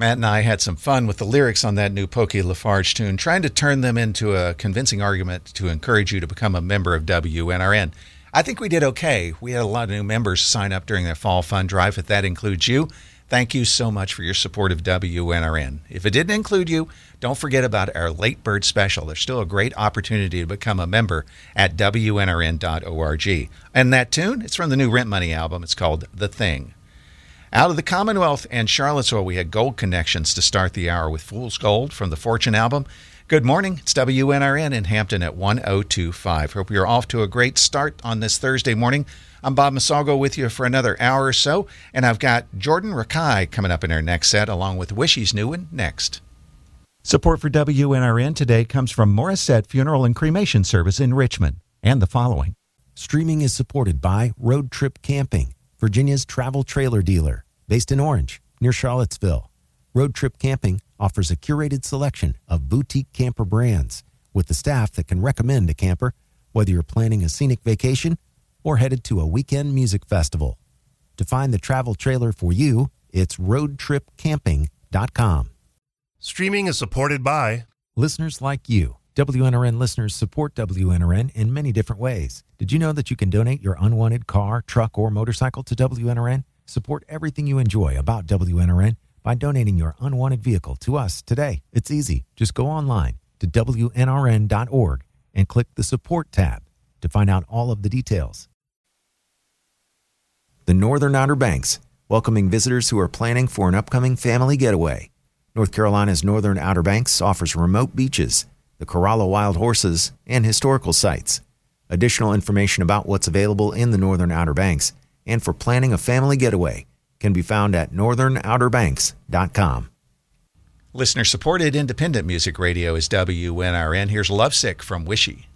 Matt and I had some fun with the lyrics on that new Pokey Lafarge tune, trying to turn them into a convincing argument to encourage you to become a member of WNRN. I think we did okay. We had a lot of new members sign up during that fall fund drive. If that includes you, thank you so much for your support of WNRN. If it didn't include you, don't forget about our Late Bird Special. There's still a great opportunity to become a member at WNRN.org. And that tune, it's from the new Rent Money album. It's called The Thing. Out of the Commonwealth and Charlottesville, we had Gold Connections to start the hour with Fool's Gold from the Fortune album. Good morning. It's WNRN in Hampton at 1025. Hope you're off to a great start on this Thursday morning. I'm Bob Masalgo with you for another hour or so, and I've got Jordan Rakai coming up in our next set, along with Wishy's new one next. Support for WNRN today comes from Morissette Funeral and Cremation Service in Richmond, and the following. Streaming is supported by Road Trip Camping, Virginia's travel trailer dealer, based in Orange, near Charlottesville. Road Trip Camping offers a curated selection of boutique camper brands with the staff that can recommend a camper, whether you're planning a scenic vacation or headed to a weekend music festival. To find the travel trailer for you, it's roadtripcamping.com. Streaming is supported by listeners like you. WNRN listeners support WNRN in many different ways. Did you know that you can donate your unwanted car, truck, or motorcycle to WNRN? Support everything you enjoy about WNRN by donating your unwanted vehicle to us today. It's easy. Just go online to WNRN.org and click the Support tab to find out all of the details. The Northern Outer Banks, welcoming visitors who are planning for an upcoming family getaway. North Carolina's Northern Outer Banks offers remote beaches, the Corolla Wild Horses, and historical sites. Additional information about what's available in the Northern Outer Banks and for planning a family getaway can be found at northernouterbanks.com. Listener-supported independent music radio is WNRN. Here's Lovesick from Wishy.